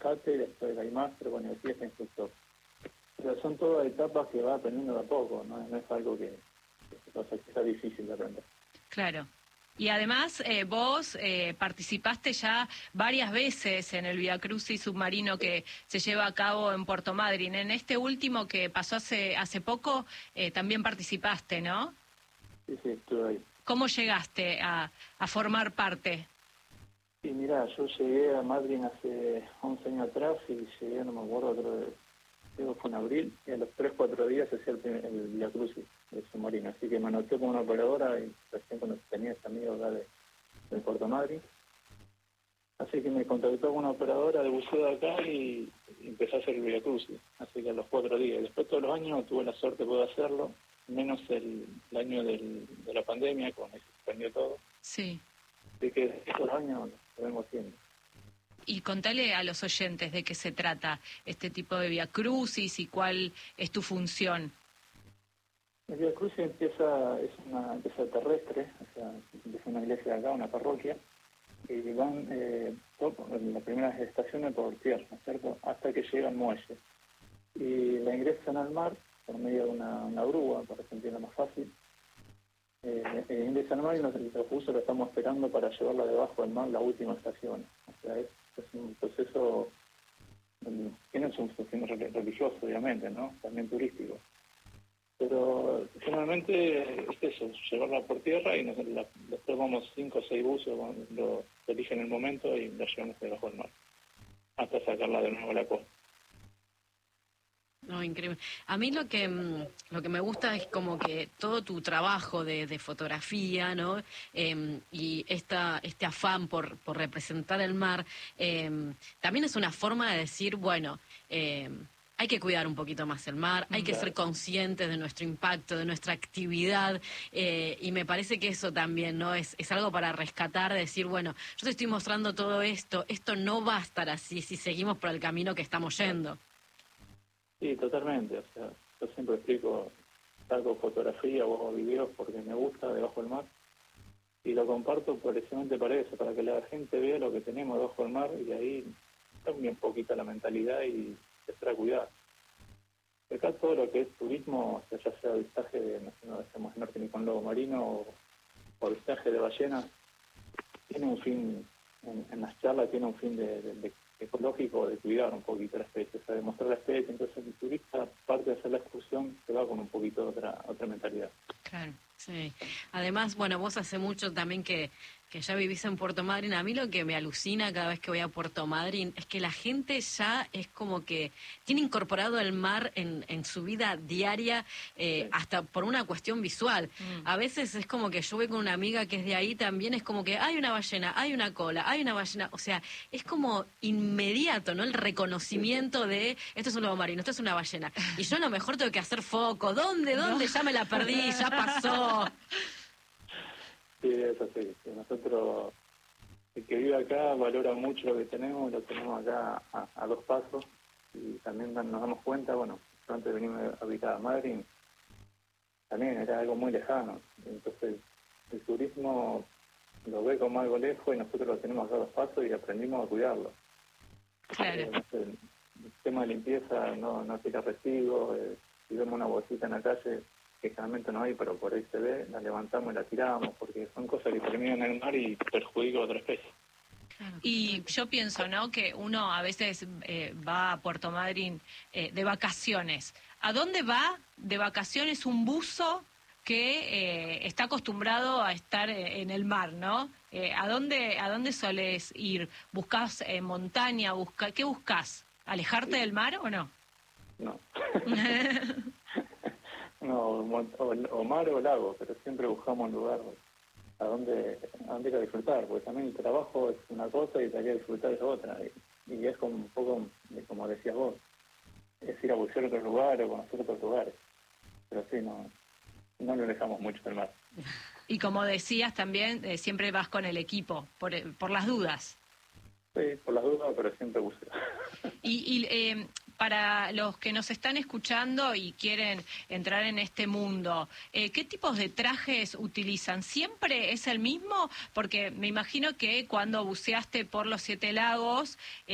rescate, después hay máster, bueno, y es instructor. Pero son todas etapas que va aprendiendo de a poco, no es algo que sea difícil de aprender. Claro. Y además vos participaste ya varias veces en el Vía Crucis submarino que se lleva a cabo en Puerto Madryn. En este último que pasó hace poco también participaste, ¿no? Sí, estuve ahí. ¿Cómo llegaste a formar parte? Sí, mirá, yo llegué a Madryn hace 11 años atrás y llegué, no me acuerdo, creo que fue en abril, y a los 3-4 días se hacía el Vía Crucis de submarino. Así que me anoté con una operadora y recién cuando tenía este amigo acá de Puerto Madryn. Así que me contactó con una operadora de buceo de acá y empecé a hacer el Vía Crucis. Así que a los 4 días. Después todos los años tuve la suerte de poder hacerlo, menos el año de la pandemia, cuando se suspendió todo. Sí. Así que estos años lo vengo haciendo. Y contale a los oyentes de qué se trata este tipo de Vía Crucis y cuál es tu función. El Vía Crucis empieza terrestre, o sea, empieza una iglesia de acá, una parroquia, y van las primeras estaciones por tierra, ¿cierto? Hasta que llega al muelle. Y la ingresan al mar por medio de una grúa, para que se entienda más fácil. Ingresan al mar y los buzos lo estamos esperando para llevarla debajo del mar, la última estación. O sea, es un proceso, tiene su función religioso, obviamente, ¿no? También turístico. Pero generalmente es eso, llevarla por tierra y después vamos 5 o 6 buzos, lo eligen en el momento y la llevamos debajo del mar, hasta sacarla de nuevo a la costa. No, increíble. A mí lo que me gusta es como que todo tu trabajo de fotografía, ¿no? Y este afán por representar el mar, también es una forma de decir, bueno, hay que cuidar un poquito más el mar, hay que ser conscientes de nuestro impacto, de nuestra actividad, y me parece que eso también, ¿no? Es algo para rescatar, de decir, bueno, yo te estoy mostrando todo esto no va a estar así si seguimos por el camino que estamos yendo. Sí, totalmente. O sea, yo siempre explico, saco fotografía o videos porque me gusta debajo del mar y lo comparto precisamente para eso, para que la gente vea lo que tenemos debajo del mar y ahí cambia un poquito la mentalidad y empezar a cuidar. Acá todo lo que es turismo, o sea, ya sea avistaje no hacemos snorkeling con lobo marino o avistaje de ballenas, tiene un fin, en las charlas tiene un fin de ecológico, de cuidar un poquito la especie, o sea, de mostrar la especie. Entonces el turista, aparte de hacer la excursión, se va con un poquito de otra mentalidad. Claro, sí. Además, bueno, vos hace mucho también que ya vivís en Puerto Madryn. A mí lo que me alucina cada vez que voy a Puerto Madryn es que la gente ya es como que tiene incorporado el mar en su vida diaria, hasta por una cuestión visual. A veces es como que yo voy con una amiga que es de ahí, también es como que hay una ballena, hay una cola, hay una ballena, o sea, es como inmediato, ¿no? El reconocimiento de esto es un lobo marino, esto es una ballena. Y yo a lo mejor tengo que hacer foco, ¿dónde? No. Ya me la perdí, ya pasó. Sí, es así. Nosotros, el que vive acá valora mucho lo que tenemos, lo tenemos acá a 2 pasos y también nos damos cuenta, bueno, antes de venir a habitar a Madrid, también era algo muy lejano. Entonces, el turismo lo ve como algo lejos y nosotros lo tenemos acá a 2 pasos y aprendimos a cuidarlo. Claro. No sé, el tema de limpieza, no tira residuos, si vemos una bolsita en la calle, que generalmente no hay, pero por ahí se ve, la levantamos y la tiramos, porque son cosas que terminan en el mar y perjudican a otra especie. Y yo pienso, ¿no?, que uno a veces va a Puerto Madryn de vacaciones. ¿A dónde va de vacaciones un buzo que está acostumbrado a estar en el mar, ¿no? ¿A dónde solés ir? ¿Buscás montaña? ¿Qué buscás? ¿Alejarte del mar o no? No. No, o mar o lago, pero siempre buscamos un lugar a donde ir a disfrutar, porque también el trabajo es una cosa y salir a disfrutar es otra, y es como un poco, como decías vos, es ir a bucear otro lugar o conocer otros lugares, pero sí, no lo dejamos mucho del mar. Y como decías también, siempre vas con el equipo, por las dudas. Sí, por las dudas, pero siempre buceo. Y para los que nos están escuchando y quieren entrar en este mundo, ¿qué tipos de trajes utilizan? ¿Siempre es el mismo? Porque me imagino que cuando buceaste por los 7 lagos,